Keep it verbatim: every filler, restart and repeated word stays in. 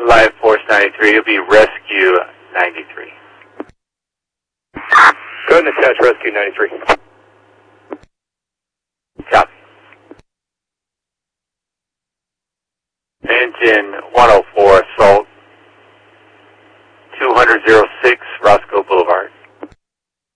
Live Force ninety-three, it'll be Rescue ninety-three. Go ahead and attach Rescue ninety-three.